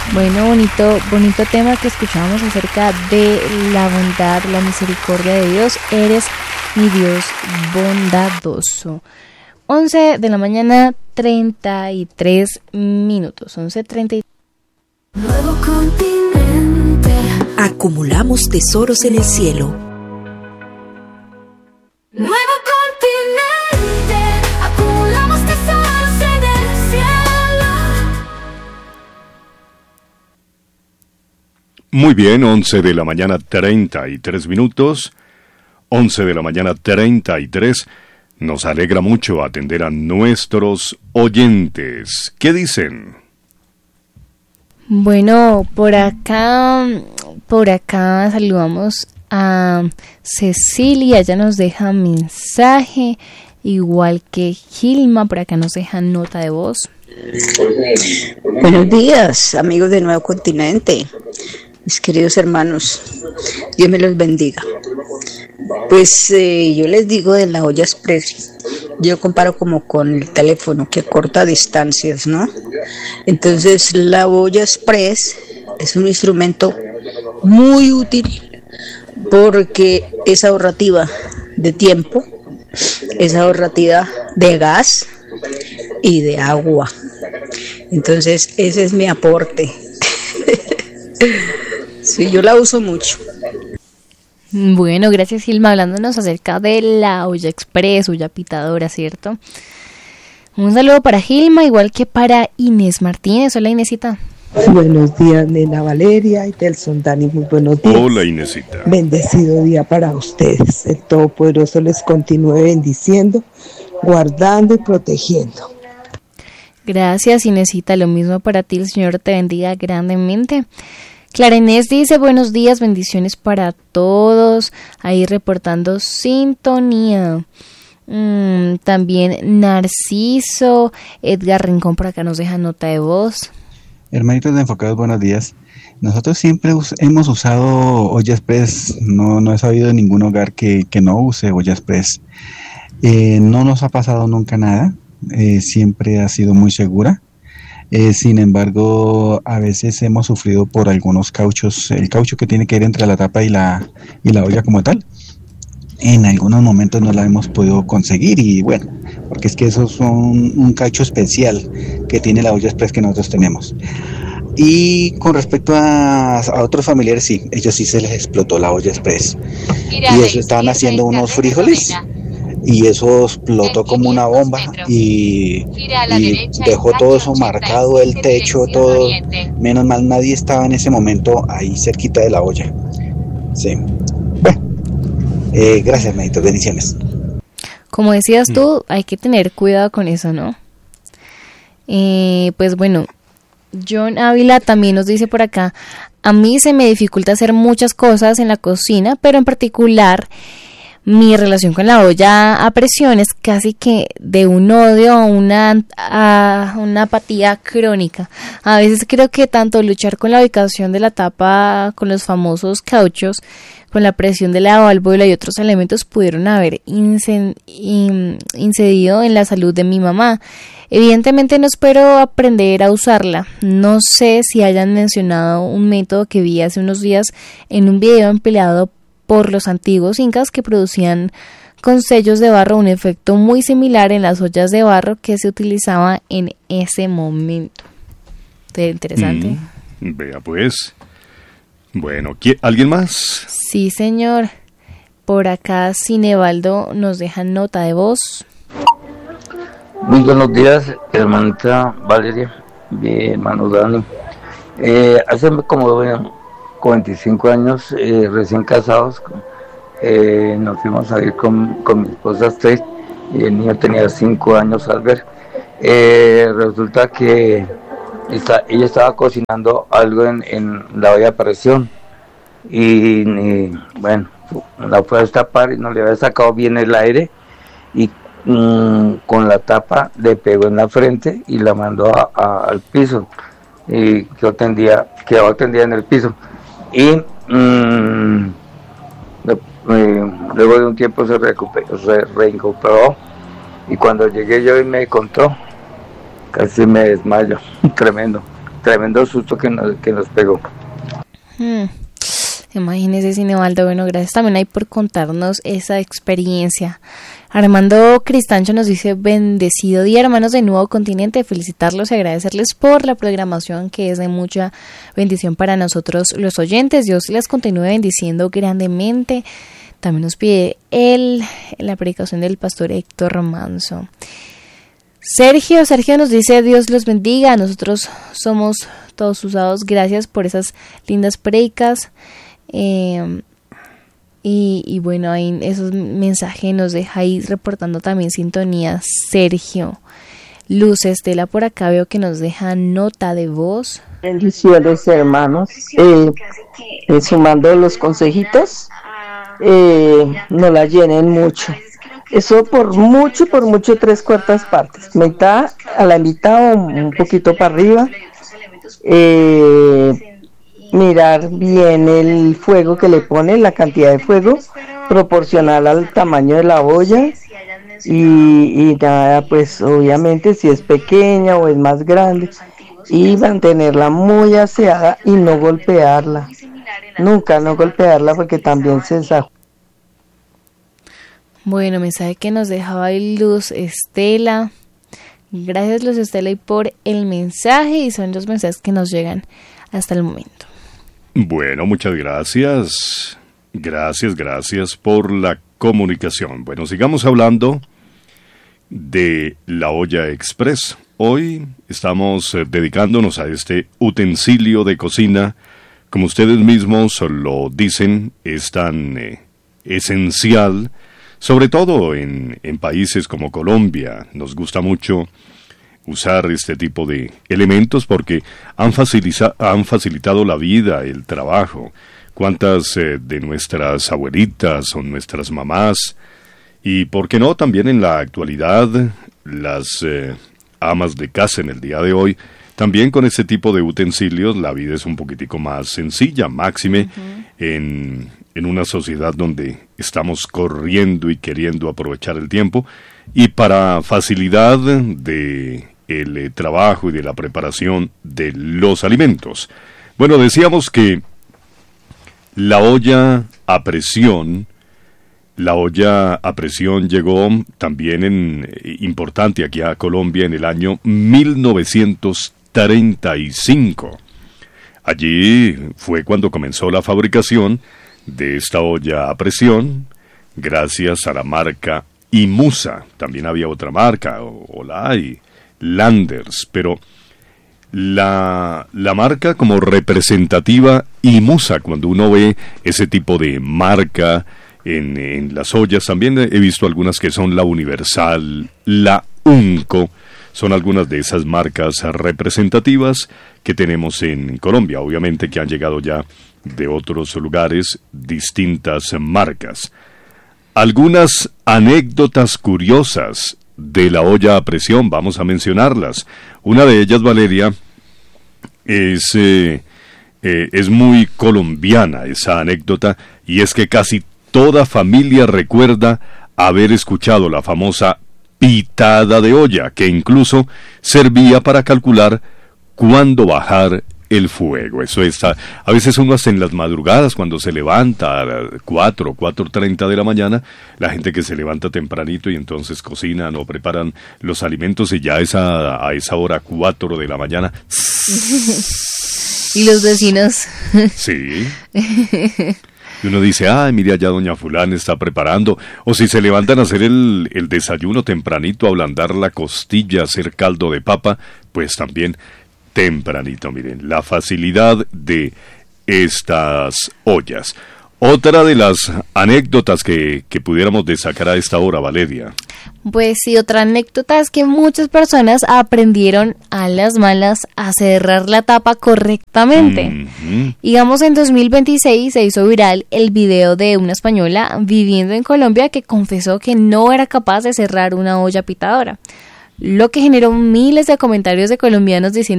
Bueno, bonito tema que escuchábamos acerca de la bondad, la misericordia de Dios. Eres mi Dios bondadoso. 11 de la mañana, 33 minutos. 11:33. Nuevo continente. Acumulamos tesoros en el cielo. Nuevo continente. Acumulamos tesoros en el cielo. Muy bien, 11 de la mañana, 33 minutos. 11 de la mañana, 33. Nos alegra mucho atender a nuestros oyentes. ¿Qué dicen? Bueno, por acá saludamos a Cecilia, ella nos deja mensaje, igual que Gilma, por acá nos deja nota de voz. Buenos días, amigos de Nuevo Continente, mis queridos hermanos, Dios me los bendiga. Pues yo les digo de la olla express, yo comparo como con el teléfono que corta distancias, ¿no? Entonces la olla express es un instrumento muy útil porque es ahorrativa de tiempo, es ahorrativa de gas y de agua. Entonces ese es mi aporte. Sí, yo la uso mucho. Bueno, gracias Gilma, hablándonos acerca de la olla express, olla pitadora, ¿cierto? Un saludo para Gilma, igual que para Inés Martínez. Hola Inésita. Buenos días, nena Valeria y Telson Dani, muy buenos días. Hola Inésita. Bendecido día para ustedes. El Todopoderoso les continúe bendiciendo, guardando y protegiendo. Gracias Inésita, lo mismo para ti, el Señor te bendiga grandemente. Clara Inés dice, buenos días, bendiciones para todos, ahí reportando sintonía. También Narciso, Edgar Rincón por acá nos deja nota de voz. Hermanitos de Enfocados, buenos días. Nosotros siempre hemos usado olla express, no he sabido de ningún hogar que no use olla express. No nos ha pasado nunca nada, siempre ha sido muy segura. Sin embargo, a veces hemos sufrido por algunos cauchos, el caucho que tiene que ir entre la tapa y la olla como tal. En algunos momentos no la hemos podido conseguir y bueno, porque es que eso es un caucho especial que tiene la olla express que nosotros tenemos. Y con respecto a otros familiares, sí, ellos sí se les explotó la olla express. Y eso estaban haciendo unos frijoles. Y eso explotó como una bomba y dejó todo eso marcado, el techo, todo. Menos mal nadie estaba en ese momento ahí cerquita de la olla. Sí. Bueno, gracias, Medito, bendiciones. Como decías tú, hay que tener cuidado con eso, ¿no? Pues bueno, John Ávila también nos dice por acá, a mí se me dificulta hacer muchas cosas en la cocina, pero en particular mi relación con la olla a presión es casi que de un odio a una apatía crónica. A veces creo que tanto luchar con la ubicación de la tapa con los famosos cauchos, con la presión de la válvula y otros elementos pudieron haber incidido en la salud de mi mamá. Evidentemente no espero aprender a usarla. No sé si hayan mencionado un método que vi hace unos días en un video empleado por los antiguos incas que producían con sellos de barro un efecto muy similar en las ollas de barro que se utilizaba en ese momento. Interesante. Vea pues. Bueno, ¿alguien más? Sí, señor. Por acá Cinebaldo nos deja nota de voz. Muy buenos días, hermanita Valeria, mi hermano Dani. Hace como 25 años, recién casados, nos fuimos a ir con mi esposa Esther y el niño tenía 5 años al ver. Resulta que ella estaba cocinando algo en la olla de presión y bueno, la fue a destapar y no le había sacado bien el aire y con la tapa le pegó en la frente y la mandó al piso y quedó tendida en el piso. Y luego de un tiempo se reincorporó y cuando llegué yo y me contó, casi me desmayo, tremendo. tremendo susto que nos pegó. Imagínese, Sinebaldo. Bueno, gracias también ahí por contarnos esa experiencia. Armando Cristancho nos dice: bendecido día, hermanos de Nuevo Continente, felicitarlos y agradecerles por la programación que es de mucha bendición para nosotros los oyentes. Dios les continúe bendiciendo grandemente. También nos pide la predicación del pastor Héctor Manso. Sergio nos dice: Dios los bendiga, nosotros somos todos usados, gracias por esas lindas predicas. Y bueno, ahí esos mensajes nos deja ahí reportando también sintonía Sergio. Luz Estela por acá veo que nos deja nota de voz. Bendiciones, hermanos. Sumando los consejitos, no la llenen mucho. Eso por mucho, 3/4 partes. Mitad a la mitad o un poquito para arriba. Mirar bien el fuego que le ponen, la cantidad de fuego proporcional al tamaño de la olla y nada, pues obviamente si es pequeña o es más grande, y mantenerla muy aseada y no golpearla, nunca no golpearla porque también se ensaja. Bueno, mensaje que nos dejaba ahí Luz Estela. Gracias, Luz Estela, y por el mensaje, y son los mensajes que nos llegan hasta el momento. Bueno, muchas gracias. Gracias por la comunicación. Bueno, sigamos hablando de la olla express. Hoy estamos dedicándonos a este utensilio de cocina. Como ustedes mismos lo dicen, es tan esencial, sobre todo en países como Colombia. Nos gusta mucho usar este tipo de elementos porque han facilitado la vida, el trabajo. Cuántas de nuestras abuelitas o nuestras mamás, y por qué no también en la actualidad las amas de casa en el día de hoy, también con este tipo de utensilios la vida es un poquitico más sencilla, máxime en una sociedad donde estamos corriendo y queriendo aprovechar el tiempo, y para facilidad de el trabajo y de la preparación de los alimentos. Bueno, decíamos que la olla a presión llegó también importante aquí a Colombia en el año 1935. Allí fue cuando comenzó la fabricación de esta olla a presión, gracias a la marca Imusa. También había otra marca, Olay, Landers, pero la marca como representativa Imusa, cuando uno ve ese tipo de marca en las ollas, también he visto algunas que son la Universal, la Unco, son algunas de esas marcas representativas que tenemos en Colombia, obviamente que han llegado ya de otros lugares, distintas marcas. Algunas anécdotas curiosas de la olla a presión, vamos a mencionarlas. Una de ellas, Valeria, es muy colombiana esa anécdota, y es que casi toda familia recuerda haber escuchado la famosa pitada de olla, que incluso servía para calcular cuándo bajar el fuego. Eso está, a veces uno hasta en las madrugadas, cuando se levanta a las 4:30 de la mañana, la gente que se levanta tempranito y entonces cocinan o preparan los alimentos, y ya a esa hora 4 de la mañana. Y los vecinos. Sí. Y uno dice, ay, mire, allá doña fulana está preparando. O si se levantan a hacer el desayuno tempranito, a ablandar la costilla, hacer caldo de papa, pues también tempranito. Miren, la facilidad de estas ollas. Otra de las anécdotas que pudiéramos destacar a esta hora, Valeria. Pues sí, otra anécdota es que muchas personas aprendieron a las malas a cerrar la tapa correctamente. Digamos, en 2026 se hizo viral el video de una española viviendo en Colombia que confesó que no era capaz de cerrar una olla pitadora, lo que generó miles de comentarios de colombianos diciendo